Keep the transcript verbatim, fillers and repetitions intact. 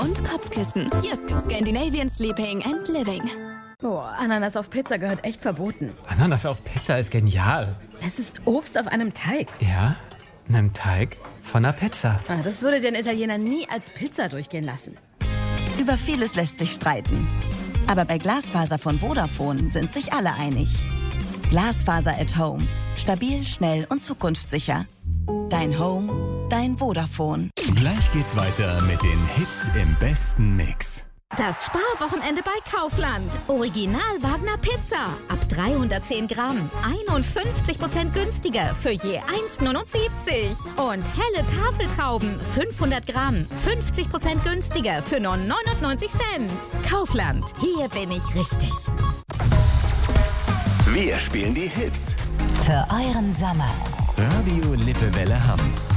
und Kopfkissen. Jysk, Scandinavian Sleeping and Living. Oh, Ananas auf Pizza gehört echt verboten. Ananas auf Pizza ist genial. Es ist Obst auf einem Teig. Ja, einem Teig von einer Pizza. Ah, das würde den Italiener nie als Pizza durchgehen lassen. Über vieles lässt sich streiten. Aber bei Glasfaser von Vodafone sind sich alle einig. Glasfaser at Home. Stabil, schnell und zukunftssicher. Dein Home, dein Vodafone. Gleich geht's weiter mit den Hits im besten Mix. Das Sparwochenende bei Kaufland. Original Wagner Pizza. Ab dreihundertzehn Gramm. einundfünfzig Prozent günstiger für je eins neunundsiebzig. Und helle Tafeltrauben. fünfhundert Gramm. fünfzig Prozent günstiger für nur neunundneunzig Cent. Kaufland. Hier bin ich richtig. Wir spielen die Hits. Für euren Sommer. Radio Lippewelle Hamm.